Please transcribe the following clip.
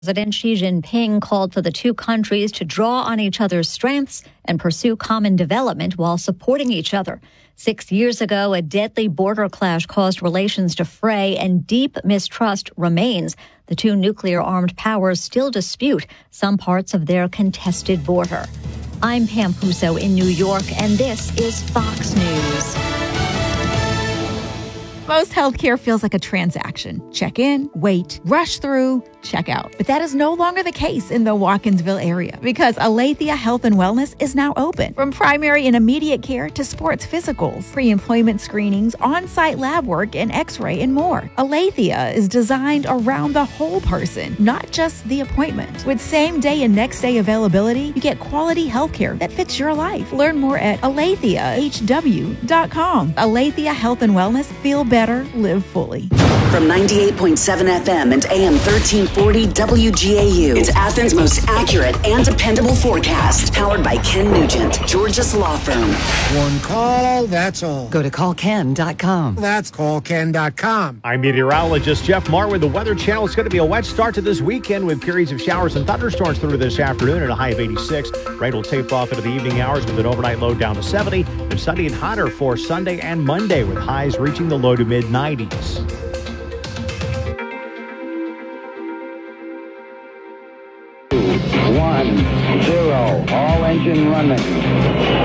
President Xi Jinping called for the two countries to draw on each other's strengths and pursue common development while supporting each other. 6 years ago, a deadly border clash caused relations to fray, and deep mistrust remains. The two nuclear-armed powers still dispute some parts of their contested border. I'm Pam Puso in New York, and this is Fox News. Most healthcare feels like a transaction. Check in, wait, rush through, check out. But that is no longer the case in the Watkinsville area because Aletheia Health and Wellness is now open. From primary and immediate care to sports physicals, pre-employment screenings, on-site lab work, and x-ray and more. Aletheia is designed around the whole person, not just the appointment. With same-day and next-day availability, you get quality healthcare that fits your life. Learn more at AletheaHW.com. Aletheia Health and Wellness. Feel better, live fully. From 98.7 FM and AM 1340 WGAU, it's Athens' most accurate and dependable forecast. Powered by Ken Nugent, George's Law Firm. One call, that's all. Go to callken.com. That's callken.com. I'm meteorologist Jeff Marr with the Weather Channel. It's going to be a wet start to this weekend with periods of showers and thunderstorms through this afternoon at a high of 86. Rain will tape off into the evening hours with an overnight low down to 70. And sunny and hotter for Sunday and Monday with highs reaching the low to mid-90s. 1, 0, all engine running.